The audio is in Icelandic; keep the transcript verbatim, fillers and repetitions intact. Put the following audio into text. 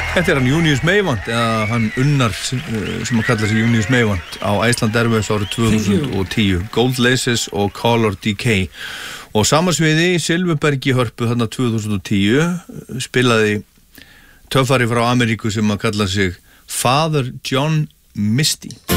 Þetta er hann Júníus Meyvant, eða hann Unnar sem, sem að kalla sig Júníus Meyvant á Iceland Airwaves árið tvö þúsund og tíu. Gold Laces og Color Decay. Og samansviði í Silfurbergi hörpu þarna tvö þúsund og tíu spilaði töffari frá Ameríku sem að kalla sig Father John Misty.